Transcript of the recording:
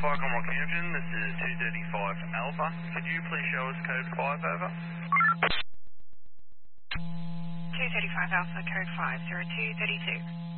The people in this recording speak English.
Flight Commodore Camden, this is 235 Alpha. Could you please show us code 5 over? 235 Alpha, code 5, 0232.